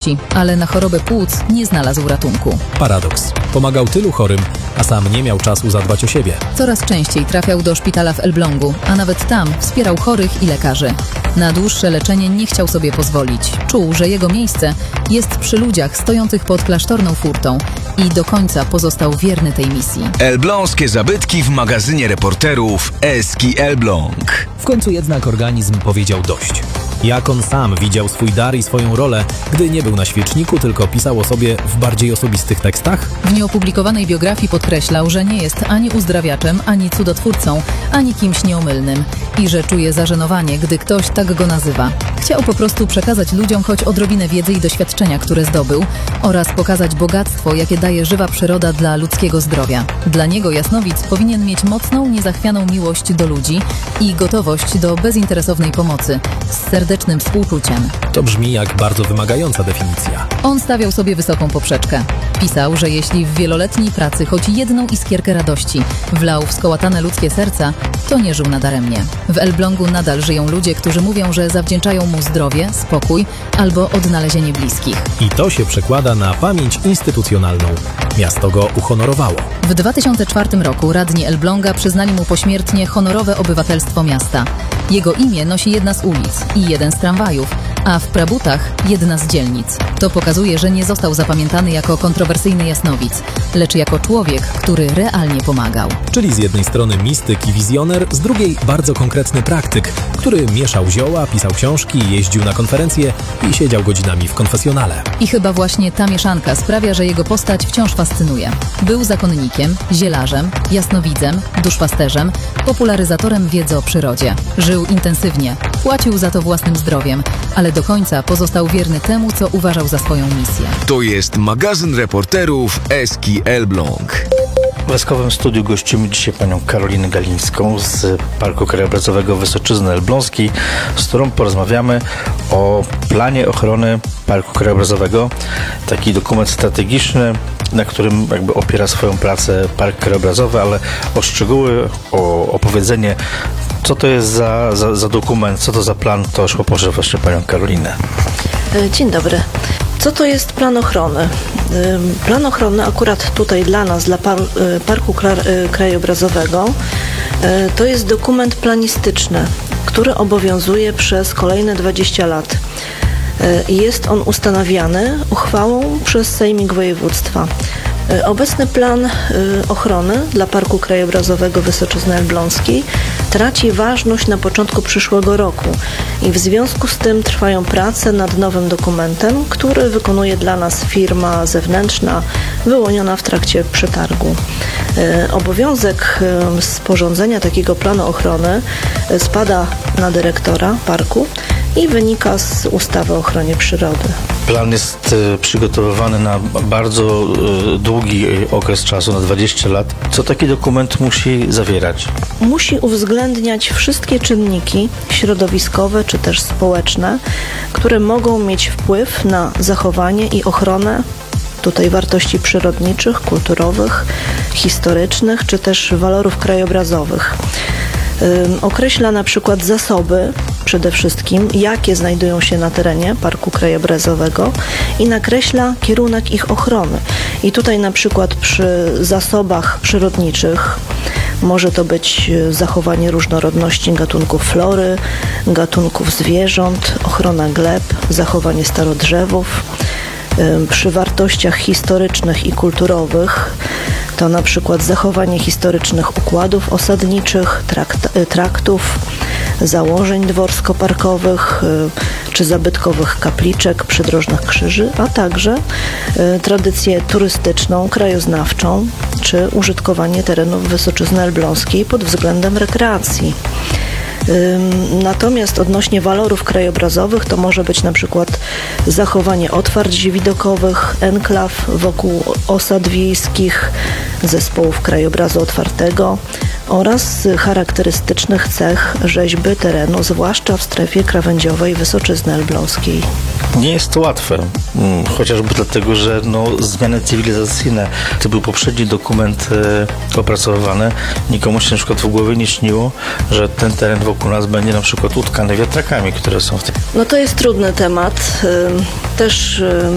przyszłości, ale na chorobę płuc nie znalazł ratunku. Paradoks. Pomagał tylu chorym, a sam nie miał czasu zadbać o siebie. Coraz częściej trafiał do szpitala w Elblągu, a nawet tam wspierał chorych i lekarzy. Na dłuższe leczenie nie chciał sobie pozwolić. Czuł, że jego miejsce jest przy ludziach stojących pod klasztorną furtą i do końca pozostał wierny tej misji. Elbląskie zabytki w magazynie reporterów Eski Elbląg. W końcu jednak organizm powiedział dość. Jak on sam widział swój dar i swoją rolę, gdy nie był na świeczniku, tylko pisał o sobie w bardziej osobistych tekstach? W nieopublikowanej biografii podkreślał, że nie jest ani uzdrawiaczem, ani cudotwórcą, ani kimś nieomylnym i że czuje zażenowanie, gdy ktoś tak go nazywa. Chciał po prostu przekazać ludziom choć odrobinę wiedzy i doświadczenia, które zdobył, oraz pokazać bogactwo, jakie daje żywa przyroda dla ludzkiego zdrowia. Dla niego Jasnowic powinien mieć mocną, niezachwianą miłość do ludzi i gotowość do bezinteresownej pomocy, z serdecznym współczuciem. To brzmi jak bardzo wymagająca definicja. On stawiał sobie wysoką poprzeczkę. Pisał, że jeśli w wieloletniej pracy choć jedną iskierkę radości wlał w skołatane ludzkie serca, to nie żył nadaremnie. W Elblągu nadal żyją ludzie, którzy mówią, że zawdzięczają mu zdrowie, spokój albo odnalezienie bliskich. I to się przekłada na pamięć instytucjonalną. Miasto go uhonorowało. W 2004 roku radni Elbląga przyznali mu pośmiertnie honorowe obywatelstwo miasta. Jego imię nosi jedna z ulic i jeden z tramwajów, a w Prabutach jedna z dzielnic. To pokazuje, że nie został zapamiętany jako kontrowersyjny jasnowic, lecz jako człowiek, który realnie pomagał. Czyli z jednej strony mistyk i wizjoner, z drugiej bardzo konkretny praktyk, który mieszał zioła, pisał książki, jeździł na konferencje i siedział godzinami w konfesjonale. I chyba właśnie ta mieszanka sprawia, że jego postać wciąż fascynuje. Był zakonnikiem, zielarzem, jasnowidzem, duszpasterzem, popularyzatorem wiedzy o przyrodzie. Żył intensywnie, płacił za to własnym zdrowiem, ale do końca pozostał wierny temu, co uważał za swoją misję. To jest magazyn reporterów Eski Elbląg. W Eskowym Studiu gościmy dzisiaj panią Karolinę Galińską z Parku Krajobrazowego Wysoczyzny Elbląskiej, z którą porozmawiamy o planie ochrony Parku Krajobrazowego. Taki dokument strategiczny, na którym jakby opiera swoją pracę Park Krajobrazowy, ale o szczegóły, o opowiedzenie, co to jest za dokument, co to za plan, to już poproszę właśnie panią Karolinę. Dzień dobry. Co to jest plan ochrony? Plan ochrony akurat tutaj dla nas, dla Parku Krajobrazowego, to jest dokument planistyczny, który obowiązuje przez kolejne 20 lat. Jest on ustanawiany uchwałą przez Sejmik Województwa. Obecny plan ochrony dla Parku Krajobrazowego Wysoczyzny Elbląskiej traci ważność na początku przyszłego roku i w związku z tym trwają prace nad nowym dokumentem, który wykonuje dla nas firma zewnętrzna wyłoniona w trakcie przetargu. Obowiązek sporządzenia takiego planu ochrony spada na dyrektora parku i wynika z ustawy o ochronie przyrody. Plan jest przygotowywany na bardzo długi okres czasu, na 20 lat. Co taki dokument musi zawierać? Musi uwzględniać wszystkie czynniki środowiskowe czy też społeczne, które mogą mieć wpływ na zachowanie i ochronę tutaj wartości przyrodniczych, kulturowych, historycznych czy też walorów krajobrazowych. Określa na przykład zasoby, przede wszystkim, jakie znajdują się na terenie Parku Krajobrazowego i nakreśla kierunek ich ochrony. I tutaj na przykład przy zasobach przyrodniczych może to być zachowanie różnorodności gatunków flory, gatunków zwierząt, ochrona gleb, zachowanie starodrzewów. Przy wartościach historycznych i kulturowych to na przykład zachowanie historycznych układów osadniczych, traktów, założeń dworsko-parkowych czy zabytkowych kapliczek, przydrożnych krzyży, a także tradycję turystyczną, krajoznawczą czy użytkowanie terenów Wysoczyzny Elbląskiej pod względem rekreacji. Natomiast odnośnie walorów krajobrazowych to może być na przykład zachowanie otwarć widokowych, enklaw wokół osad wiejskich, zespołów krajobrazu otwartego oraz charakterystycznych cech rzeźby terenu, zwłaszcza w strefie krawędziowej Wysoczyzny Elbląskiej. Nie jest to łatwe, chociażby dlatego, że zmiany cywilizacyjne, to był poprzedni dokument opracowany, nikomu się na przykład w głowie nie śniło, że ten teren wokół nas będzie na przykład utkany wiatrakami, które są w tym. To jest trudny temat. Też